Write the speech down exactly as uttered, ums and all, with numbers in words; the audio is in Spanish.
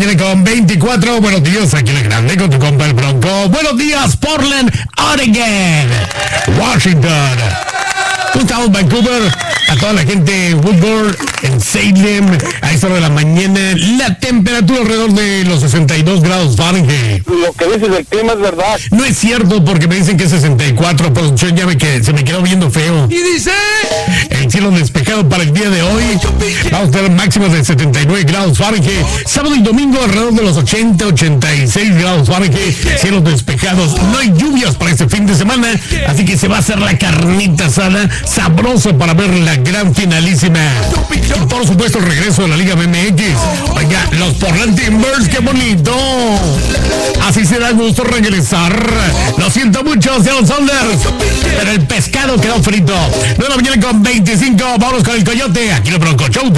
mañana con veinticuatro. Buenos días, aquí en la grande con tu compa el Bronco. Buenos días, Portland, Oregon, Washington. Estamos Vancouver, a toda la gente de Woodward, en Salem, a esta hora de la mañana, la temperatura alrededor de los sesenta y dos grados Fahrenheit. Lo que dices del clima es verdad. No es cierto porque me dicen que es sesenta y cuatro, producción ya me que se me quedó viendo feo. Y dice... El cielo despejado para el día de hoy. Vamos a tener máximas de setenta y nueve grados Fahrenheit. Sábado y domingo alrededor de los ochenta, ochenta y seis grados Fahrenheit. Cielos despejados. No hay lluvias para este fin de semana. Así que se va a hacer la carnita asada sabrosa para ver la gran finalísima. Y por supuesto el regreso de la Liga B M X. Oiga, los Portland Timbers, qué bonito. Así se da gusto regresar. Lo siento mucho, Seattle Sounders, pero el pescado quedó frito. nueve de la mañana con veinticinco. Vamos con el Coyote. Aquí lo Bronco Show.